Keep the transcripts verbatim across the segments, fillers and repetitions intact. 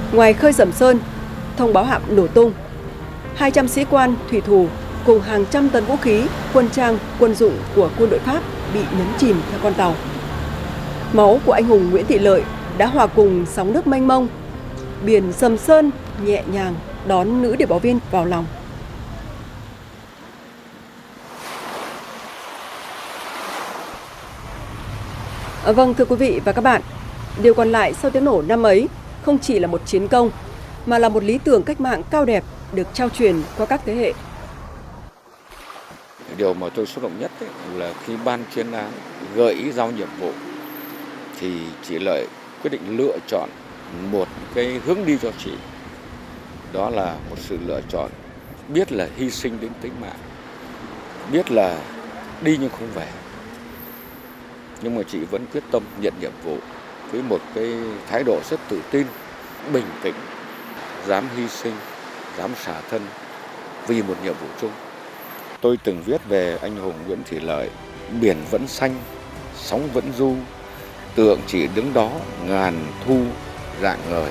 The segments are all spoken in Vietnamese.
Ngoài khơi Sầm Sơn, thông báo hạm nổ tung, hai trăm sĩ quan, thủy thủ cùng hàng trăm tấn vũ khí, quân trang, quân dụng của quân đội Pháp bị nhấn chìm theo con tàu. Máu của anh hùng Nguyễn Thị Lợi đã hòa cùng sóng nước mênh mông. Biển Sầm Sơn nhẹ nhàng đón nữ điệp báo viên vào lòng. À, vâng, thưa quý vị và các bạn, điều còn lại sau tiếng nổ năm ấy không chỉ là một chiến công, mà là một lý tưởng cách mạng cao đẹp được trao truyền qua các thế hệ. Điều mà tôi xúc động nhất ấy là khi ban chuyên án gợi ý giao nhiệm vụ thì chị Lợi quyết định lựa chọn một cái hướng đi cho chị. Đó là một sự lựa chọn biết là hy sinh đến tính mạng, biết là đi nhưng không về. Nhưng mà chị vẫn quyết tâm nhận nhiệm vụ với một cái thái độ rất tự tin, bình tĩnh, dám hy sinh, dám xả thân vì một nhiệm vụ chung. Tôi từng viết về anh hùng Nguyễn Thị Lợi: biển vẫn xanh, sóng vẫn du, tượng chỉ đứng đó ngàn thu rạng ngời.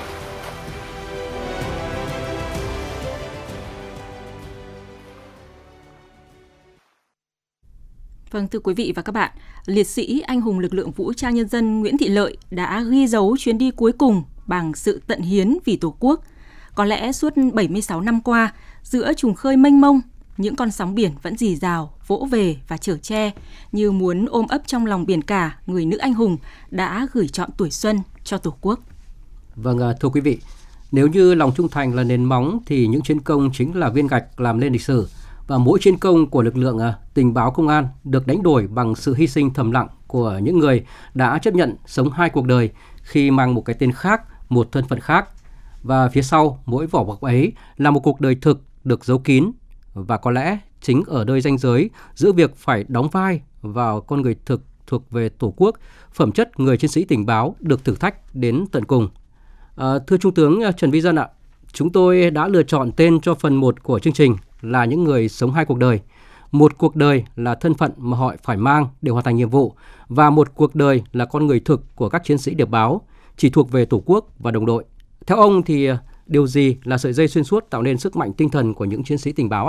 Vâng, thưa quý vị và các bạn, liệt sĩ anh hùng lực lượng vũ trang nhân dân Nguyễn Thị Lợi đã ghi dấu chuyến đi cuối cùng bằng sự tận hiến vì Tổ quốc. Có lẽ suốt bảy mươi sáu năm qua, giữa trùng khơi mênh mông, những con sóng biển vẫn rì rào, vỗ về và chở che, như muốn ôm ấp trong lòng biển cả người nữ anh hùng đã gửi trọn tuổi xuân cho Tổ quốc. Vâng, thưa quý vị, nếu như lòng trung thành là nền móng thì những chiến công chính là viên gạch làm nên lịch sử. Và mỗi chiến công của lực lượng tình báo công an được đánh đổi bằng sự hy sinh thầm lặng của những người đã chấp nhận sống hai cuộc đời khi mang một cái tên khác, một thân phận khác. Và phía sau mỗi vỏ bọc ấy là một cuộc đời thực được giấu kín. Và có lẽ chính ở nơi ranh giới giữa việc phải đóng vai vào con người thực thuộc về Tổ quốc, phẩm chất người chiến sĩ tình báo được thử thách đến tận cùng. À, thưa Trung tướng Trần Vĩ Dân ạ, chúng tôi đã lựa chọn tên cho phần một của chương trình là những người sống hai cuộc đời. Một cuộc đời là thân phận mà họ phải mang để hoàn thành nhiệm vụ, và một cuộc đời là con người thực của các chiến sĩ điệp báo, chỉ thuộc về Tổ quốc và đồng đội. Theo ông thì điều gì là sợi dây xuyên suốt tạo nên sức mạnh tinh thần của những chiến sĩ tình báo ạ?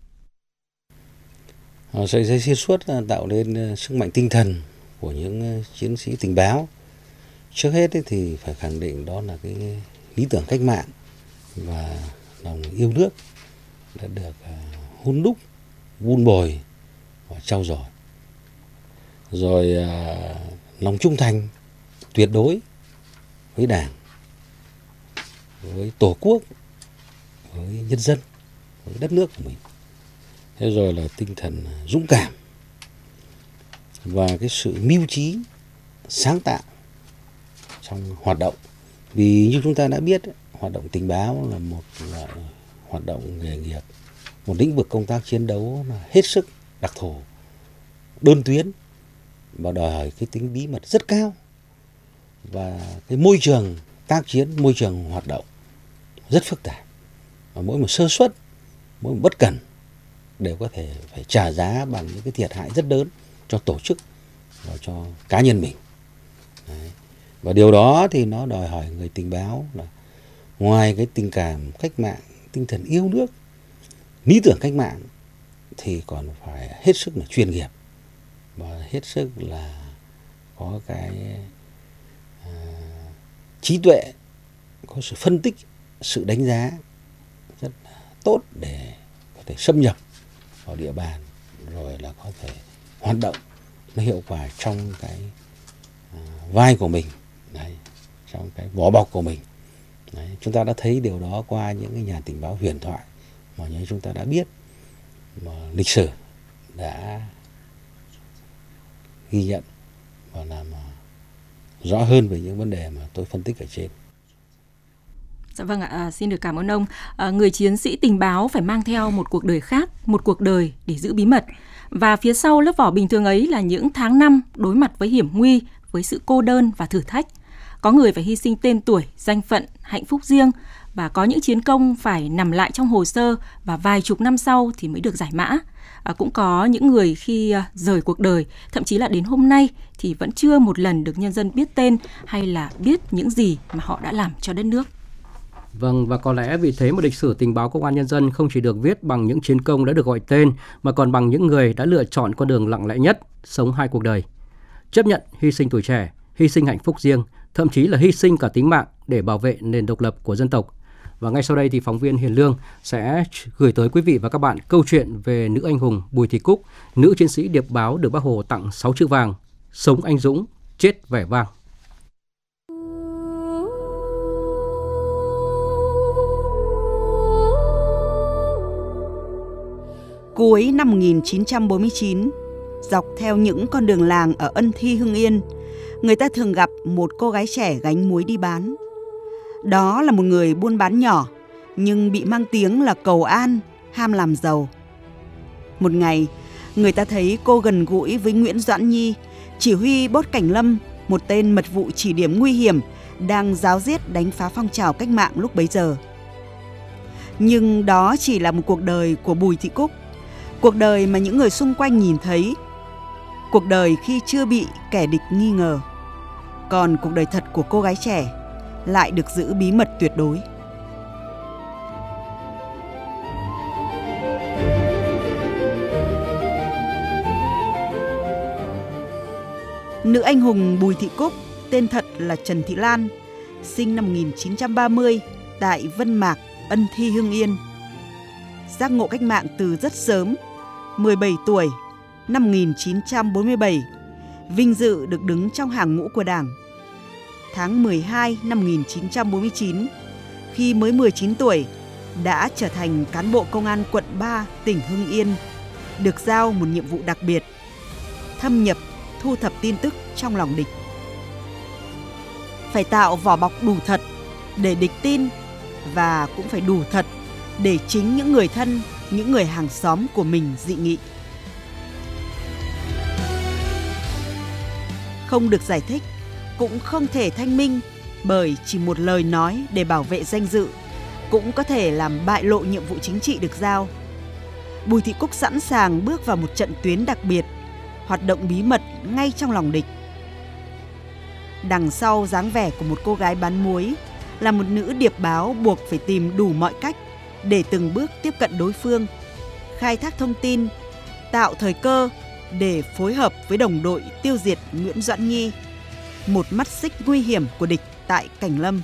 Sợi dây xuyên suốt tạo nên sức mạnh tinh thần của những chiến sĩ tình báo. Trước hết thì phải khẳng định đó là cái lý tưởng cách mạng và lòng yêu nước đã được hun đúc, vun bồi và trau dồi. Rồi lòng trung thành tuyệt đối với Đảng, với Tổ quốc, với nhân dân, với đất nước của mình. Thế rồi là tinh thần dũng cảm và cái sự mưu trí, sáng tạo trong hoạt động. Vì như chúng ta đã biết, hoạt động tình báo là một loại hoạt động nghề nghiệp, một lĩnh vực công tác chiến đấu là hết sức đặc thù, đơn tuyến và đòi hỏi cái tính bí mật rất cao. Và cái môi trường tác chiến, môi trường hoạt động rất phức tạp. Và mỗi một sơ suất, mỗi một bất cẩn đều có thể phải trả giá bằng những cái thiệt hại rất lớn cho tổ chức và cho cá nhân mình. Đấy. Và điều đó thì nó đòi hỏi người tình báo là ngoài cái tình cảm cách mạng, tinh thần yêu nước, lý tưởng cách mạng thì còn phải hết sức là chuyên nghiệp và hết sức là có cái à, trí tuệ, có sự phân tích, sự đánh giá rất là tốt để có thể xâm nhập vào địa bàn, rồi là có thể hoạt động nó hiệu quả trong cái à, vai của mình, đấy, trong cái vỏ bọc của mình. Đấy, chúng ta đã thấy điều đó qua những cái nhà tình báo huyền thoại mà như chúng ta đã biết, mà lịch sử đã ghi nhận và làm rõ hơn về những vấn đề mà tôi phân tích ở trên. Dạ vâng ạ, à, xin được cảm ơn ông. À, người chiến sĩ tình báo phải mang theo một cuộc đời khác, một cuộc đời để giữ bí mật. Và phía sau lớp vỏ bình thường ấy là những tháng năm đối mặt với hiểm nguy, với sự cô đơn và thử thách. Có người phải hy sinh tên tuổi, danh phận, hạnh phúc riêng, và có những chiến công phải nằm lại trong hồ sơ và vài chục năm sau thì mới được giải mã. À, cũng có những người khi uh, rời cuộc đời, thậm chí là đến hôm nay thì vẫn chưa một lần được nhân dân biết tên hay là biết những gì mà họ đã làm cho đất nước. Vâng, và có lẽ vì thế mà lịch sử tình báo Công an Nhân dân không chỉ được viết bằng những chiến công đã được gọi tên, mà còn bằng những người đã lựa chọn con đường lặng lẽ nhất, sống hai cuộc đời. Chấp nhận hy sinh tuổi trẻ, hy sinh hạnh phúc riêng, thậm chí là hy sinh cả tính mạng để bảo vệ nền độc lập của dân tộc. Và ngay sau đây thì phóng viên Hiền Lương sẽ gửi tới quý vị và các bạn câu chuyện về nữ anh hùng Bùi Thị Cúc, nữ chiến sĩ điệp báo được Bác Hồ tặng sáu chữ vàng: sống anh dũng, chết vẻ vang. Cuối năm một nghìn chín trăm bốn mươi chín, dọc theo những con đường làng ở Ân Thi, Hưng Yên, người ta thường gặp một cô gái trẻ gánh muối đi bán. Đó là một người buôn bán nhỏ, nhưng bị mang tiếng là cầu an, ham làm giàu. Một ngày, người ta thấy cô gần gũi với Nguyễn Doãn Nhi, chỉ huy Bốt Cảnh Lâm, một tên mật vụ chỉ điểm nguy hiểm, đang ráo riết đánh phá phong trào cách mạng lúc bấy giờ. Nhưng đó chỉ là một cuộc đời của Bùi Thị Cúc, cuộc đời mà những người xung quanh nhìn thấy, cuộc đời khi chưa bị kẻ địch nghi ngờ. Còn cuộc đời thật của cô gái trẻ lại được giữ bí mật tuyệt đối. Nữ anh hùng Bùi Thị Cúc, tên thật là Trần Thị Lan, sinh năm một nghìn chín trăm ba mươi tại Vân Mạc, Ân Thi, Hưng Yên. Giác ngộ cách mạng từ rất sớm, mười bảy tuổi, năm một nghìn chín trăm bốn mươi bảy, vinh dự được đứng trong hàng ngũ của Đảng. Tháng mười hai năm một nghìn chín trăm bốn mươi chín, khi mới mười chín tuổi, đã trở thành cán bộ công an quận ba, tỉnh Hưng Yên, được giao một nhiệm vụ đặc biệt: thâm nhập, thu thập tin tức trong lòng địch. Phải tạo vỏ bọc đủ thật để địch tin, và cũng phải đủ thật để chính những người thân, những người hàng xóm của mình dị nghị. Không được giải thích, cũng không thể thanh minh, bởi chỉ một lời nói để bảo vệ danh dự cũng có thể làm bại lộ nhiệm vụ chính trị được giao. Bùi Thị Cúc sẵn sàng bước vào một trận tuyến đặc biệt, hoạt động bí mật ngay trong lòng địch. Đằng sau dáng vẻ của một cô gái bán muối là một nữ điệp báo buộc phải tìm đủ mọi cách để từng bước tiếp cận đối phương, khai thác thông tin, tạo thời cơ để phối hợp với đồng đội tiêu diệt Nguyễn Doãn Nhi, một mắt xích nguy hiểm của địch tại Cảnh Lâm.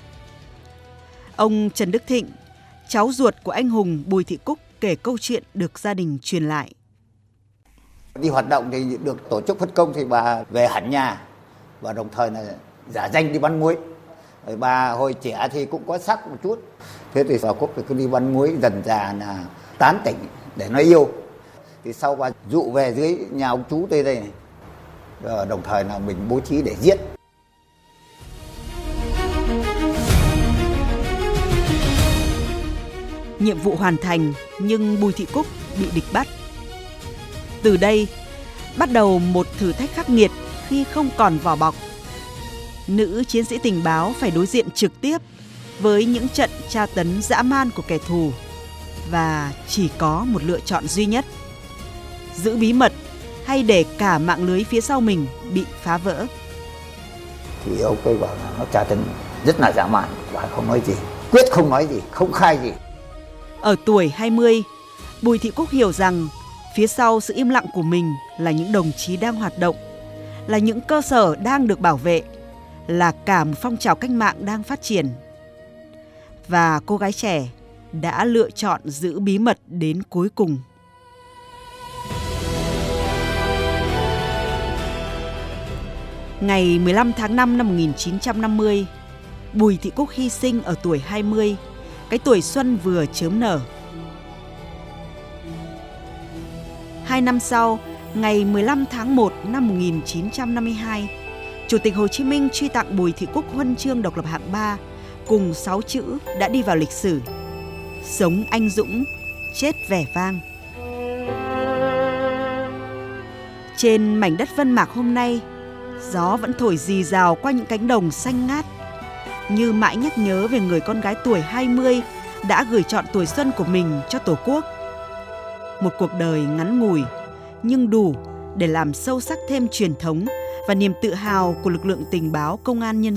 Ông Trần Đức Thịnh, cháu ruột của anh hùng Bùi Thị Cúc, kể câu chuyện được gia đình truyền lại. Đi hoạt động thì được tổ chức phân công thì bà về hẳn nhà, và đồng thời là giả danh đi bán muối. Rồi bà hồi trẻ thì cũng có sắc một chút. Thế thì bà Cúc thì cứ đi bán muối, dần dà là tán tỉnh để nói yêu. Thì sau bà dụ về dưới nhà ông chú đây đây này. Rồi đồng thời là mình bố trí để giết. Nhiệm vụ hoàn thành, nhưng Bùi Thị Cúc bị địch bắt. Từ đây, bắt đầu một thử thách khắc nghiệt khi không còn vỏ bọc. Nữ chiến sĩ tình báo phải đối diện trực tiếp với những trận tra tấn dã man của kẻ thù, và chỉ có một lựa chọn duy nhất: giữ bí mật hay để cả mạng lưới phía sau mình bị phá vỡ. Thì ông ấy bảo là nó tra tấn rất là dã man, và không nói gì, quyết không nói gì, không khai gì. Ở tuổi hai mươi, Bùi Thị Cúc hiểu rằng phía sau sự im lặng của mình là những đồng chí đang hoạt động, là những cơ sở đang được bảo vệ, là cả một phong trào cách mạng đang phát triển. Và cô gái trẻ đã lựa chọn giữ bí mật đến cuối cùng. Ngày mười lăm tháng năm năm một nghìn chín trăm năm mươi, Bùi Thị Cúc hy sinh ở tuổi hai mươi, cái tuổi xuân vừa chớm nở. Hai năm sau, ngày mười lăm tháng một năm một nghìn chín trăm năm mươi hai, Chủ tịch Hồ Chí Minh truy tặng Bùi Thị Cúc huân chương độc lập hạng ba cùng sáu chữ đã đi vào lịch sử: sống anh dũng, chết vẻ vang. Trên mảnh đất Vân Mạc hôm nay, gió vẫn thổi rì rào qua những cánh đồng xanh ngát, như mãi nhắc nhớ về người con gái tuổi hai mươi đã gửi trọn tuổi xuân của mình cho Tổ quốc. Một cuộc đời ngắn ngủi nhưng đủ để làm sâu sắc thêm truyền thống và niềm tự hào của lực lượng tình báo Công an Nhân dân.